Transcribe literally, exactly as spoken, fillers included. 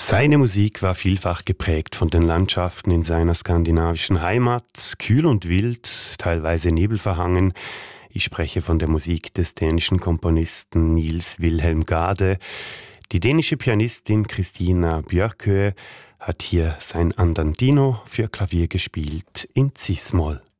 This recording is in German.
Seine Musik war vielfach geprägt von den Landschaften in seiner skandinavischen Heimat, kühl und wild, teilweise nebelverhangen. Ich spreche von der Musik des dänischen Komponisten Niels Wilhelm Gade. Die dänische Pianistin Christina Björkö hat hier sein Andantino für Klavier gespielt in Cis-Moll.